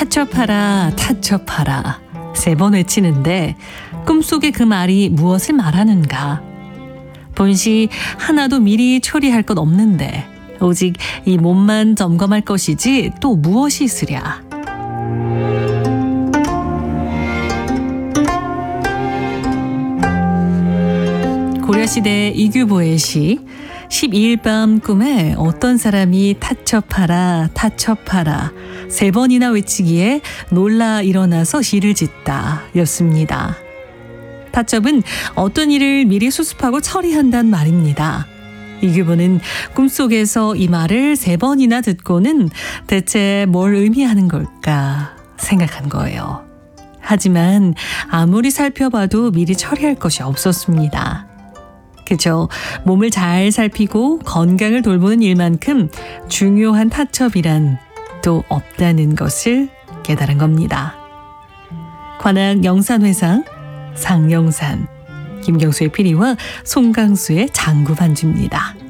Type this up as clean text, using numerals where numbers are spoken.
타첩하라 타첩하라 3번 외치는데 꿈속의 그 말이 무엇을 말하는가? 본시 하나도 미리 처리할 것 없는데 오직 이 몸만 점검할 것이지 또 무엇이 있으랴. 고려시대 이규보의 시 12일 밤 꿈에 어떤 사람이 타첩하라 타첩하라 3번이나 외치기에 놀라 일어나서 시를 짓다 였습니다. 타첩은 어떤 일을 미리 수습하고 처리한단 말입니다. 이규보는 꿈속에서 이 말을 3번이나 듣고는 대체 뭘 의미하는 걸까 생각한 거예요. 하지만 아무리 살펴봐도 미리 처리할 것이 없었습니다. 그저 몸을 잘 살피고 건강을 돌보는 일만큼 중요한 타첩이란 또 없다는 것을 깨달은 겁니다. 관악 영산회상 상영산 김경수의 피리와 송강수의 장구 반주입니다.